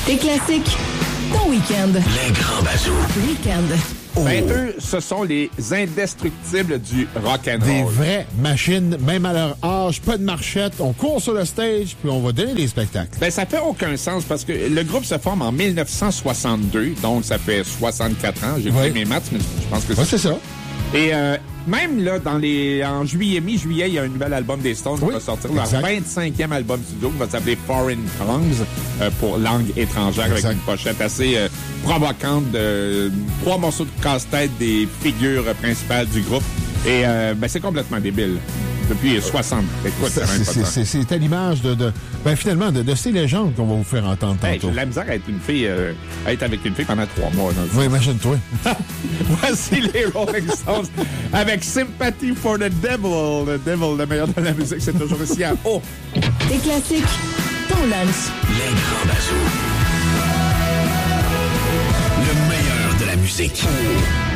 Tes classiques, ton week-end. Les grands bazous. Week-end. Oh. Ben, eux, ce sont les indestructibles du rock'n'roll. Des vraies machines, même à leur âge, pas de marchette. On court sur le stage, puis on va donner des spectacles. Ben, ça fait aucun sens parce que le groupe se forme en 1962, donc ça fait 64 ans. J'ai oublié mes maths, mais je pense que c'est ça. Et même là, en juillet, mi-juillet, il y a un nouvel album des Stones qui va sortir. Exact. Leur 25e album studio qui va s'appeler Foreign Tongues pour langue étrangère, exact. avec une pochette assez provocante de 3 morceaux de casse-tête des figures principales du groupe. Et ben, c'est complètement débile. Depuis 60. Écoute, c'est à l'image finalement, de ces légendes qu'on va vous faire entendre tantôt. J'ai la misère à être une fille, à être avec une fille pendant 3 mois. Oui, imagine-toi. Voici les Rolling Stones avec Sympathy for the Devil. Le Devil, le meilleur de la musique, c'est toujours ici à haut. Tes classiques, ton lunch. Les grands bazous. Le meilleur de la musique.